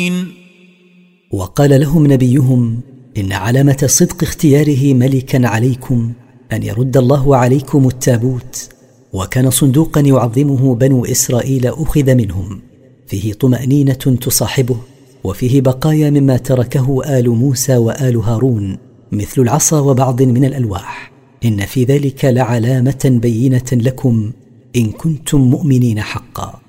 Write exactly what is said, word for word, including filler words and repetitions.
وقال لهم نبيهم: إن علامة صدق اختياره ملكا عليكم أن يرد الله عليكم التابوت. وكان صندوقا يعظمه بنو إسرائيل أخذ منهم، فيه طمأنينة تصاحبه، وفيه بقايا مما تركه آل موسى وآل هارون مثل العصا وبعض من الألواح. إن في ذلك لعلامة بينة لكم إن كنتم مؤمنين حقا.